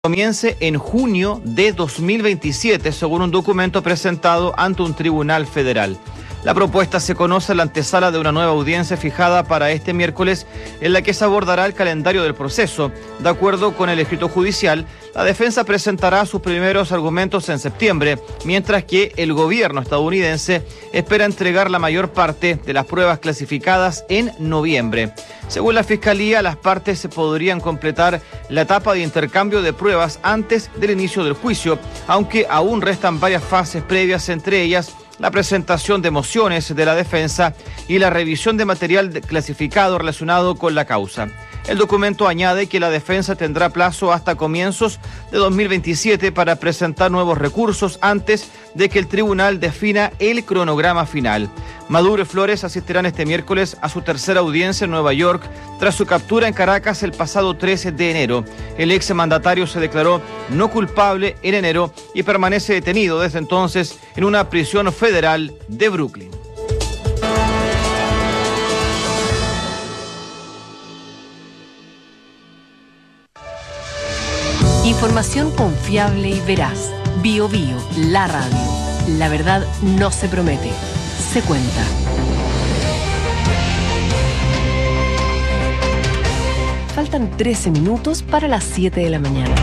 comience en junio de 2027, según un documento presentado ante un tribunal federal. La propuesta se conoce en la antesala de una nueva audiencia fijada para este miércoles, en la que se abordará el calendario del proceso. De acuerdo con el escrito judicial, la defensa presentará sus primeros argumentos en septiembre, mientras que el gobierno estadounidense espera entregar la mayor parte de las pruebas clasificadas en noviembre. Según la Fiscalía, las partes se podrían completar la etapa de intercambio de pruebas antes del inicio del juicio, aunque aún restan varias fases previas, entre ellas la presentación de mociones de la defensa y la revisión de material clasificado relacionado con la causa. El documento añade que la defensa tendrá plazo hasta comienzos de 2027 para presentar nuevos recursos antes de que el tribunal defina el cronograma final. Maduro y Flores asistirán este miércoles a su tercera audiencia en Nueva York tras su captura en Caracas el pasado 13 de enero. El exmandatario se declaró no culpable en enero y permanece detenido desde entonces en una prisión federal de Brooklyn. Información confiable y veraz. BioBio, la radio. La verdad no se promete, se cuenta. Faltan 13 minutos para las 7 de la mañana.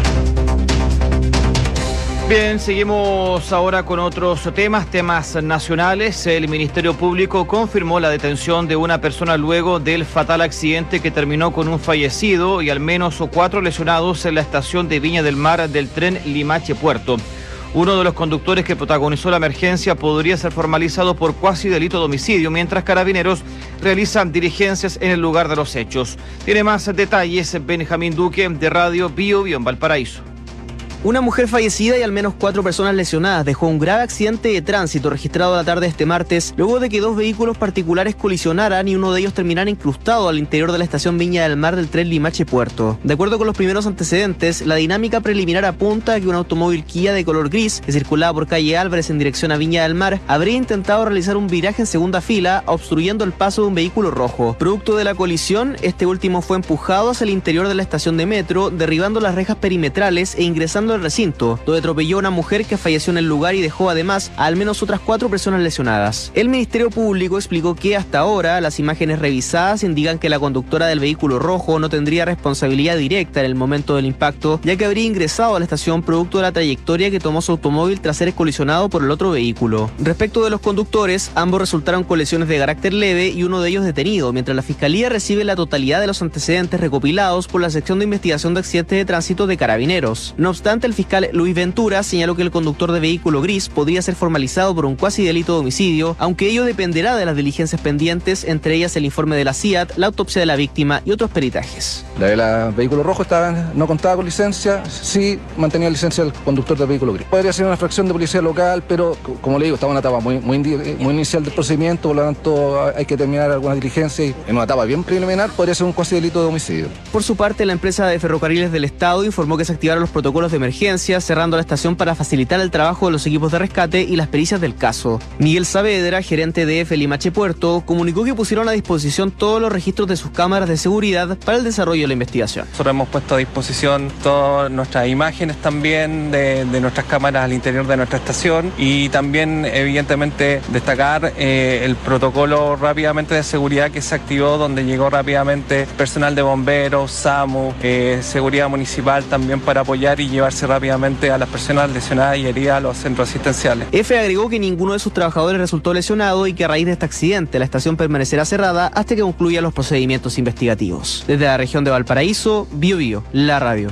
Bien, seguimos ahora con otros temas nacionales. El Ministerio Público confirmó la detención de una persona luego del fatal accidente que terminó con un fallecido y al menos 4 lesionados en la estación de Viña del Mar del tren Limache-Puerto. Uno de los conductores que protagonizó la emergencia podría ser formalizado por cuasi delito de homicidio, mientras Carabineros realizan diligencias en el lugar de los hechos. Tiene más detalles Benjamín Duque de Radio BioBio en Valparaíso. Una mujer fallecida y al menos 4 personas lesionadas dejó un grave accidente de tránsito registrado la tarde de este martes, luego de que 2 vehículos particulares colisionaran y uno de ellos terminara incrustado al interior de la estación Viña del Mar del tren Limache-Puerto. De acuerdo con los primeros antecedentes, la dinámica preliminar apunta a que un automóvil Kia de color gris, que circulaba por calle Álvarez en dirección a Viña del Mar, habría intentado realizar un viraje en segunda fila, obstruyendo el paso de un vehículo rojo. Producto de la colisión, este último fue empujado hacia el interior de la estación de metro, derribando las rejas perimetrales e ingresando el recinto, donde atropelló a una mujer que falleció en el lugar y dejó además a al menos otras 4 personas lesionadas. El Ministerio Público explicó que hasta ahora las imágenes revisadas indican que la conductora del vehículo rojo no tendría responsabilidad directa en el momento del impacto, ya que habría ingresado a la estación producto de la trayectoria que tomó su automóvil tras ser colisionado por el otro vehículo. Respecto de los conductores, ambos resultaron con lesiones de carácter leve y uno de ellos detenido, mientras la Fiscalía recibe la totalidad de los antecedentes recopilados por la sección de investigación de accidentes de tránsito de Carabineros. No obstante, el fiscal Luis Ventura señaló que el conductor de vehículo gris podría ser formalizado por un cuasi delito de homicidio, aunque ello dependerá de las diligencias pendientes, entre ellas el informe de la CIAT, la autopsia de la víctima y otros peritajes. La del vehículo rojo no contaba con licencia, sí mantenía licencia el conductor del vehículo gris. Podría ser una fracción de policía local, pero como le digo, estaba en una etapa muy inicial del procedimiento, por lo tanto hay que terminar algunas diligencias y en una etapa bien preliminar podría ser un cuasi delito de homicidio. Por su parte, la empresa de ferrocarriles del Estado informó que se activaron los protocolos de emergencia, cerrando la estación para facilitar el trabajo de los equipos de rescate y las pericias del caso. Miguel Saavedra, gerente de EFE Limache-Puerto, comunicó que pusieron a disposición todos los registros de sus cámaras de seguridad para el desarrollo de la investigación. Nosotros hemos puesto a disposición todas nuestras imágenes también de nuestras cámaras al interior de nuestra estación y también evidentemente destacar el protocolo rápidamente de seguridad que se activó, donde llegó rápidamente personal de bomberos, SAMU, seguridad municipal también para apoyar y llevarse rápidamente a las personas lesionadas y heridas a los centros asistenciales. EFE agregó que ninguno de sus trabajadores resultó lesionado y que a raíz de este accidente la estación permanecerá cerrada hasta que concluyan los procedimientos investigativos. Desde la región de Valparaíso, BioBio, la radio.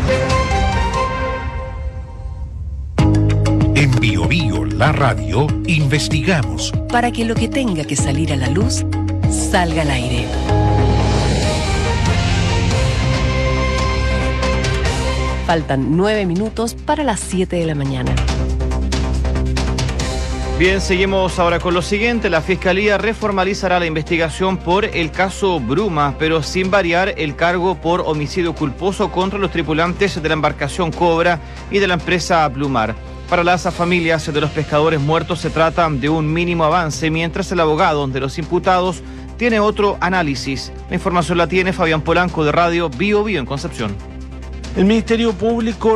En BioBio, la radio, investigamos Para que lo que tenga que salir a la luz, salga al aire. Faltan 9 minutos para las 7 de la mañana. Bien, seguimos ahora con lo siguiente. La Fiscalía reformalizará la investigación por el caso Bruma, pero sin variar el cargo por homicidio culposo contra los tripulantes de la embarcación Cobra y de la empresa Blumar. Para las familias de los pescadores muertos se trata de un mínimo avance, mientras el abogado de los imputados tiene otro análisis. La información la tiene Fabián Polanco de Radio BioBio en Concepción. El Ministerio Público